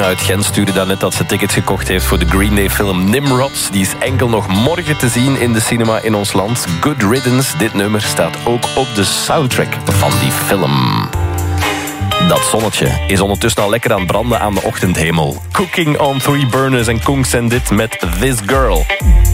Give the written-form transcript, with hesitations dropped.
Martina uit Gent stuurde daarnet dat ze tickets gekocht heeft voor de Green Day film Nimrods. Die is enkel nog morgen te zien in de cinema in ons land. Good Riddance, dit nummer staat ook op de soundtrack van die film. Dat zonnetje is ondertussen al lekker aan het branden aan de ochtendhemel. Cooking on 3 burners en Koen Sendit met This Girl.